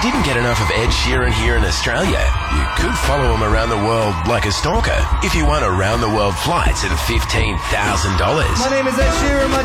didn't get enough of Ed Sheeran here in Australia, you could follow him around the world like a stalker if you won around-the-world flights at $15,000. My name is Ed Sheeran. My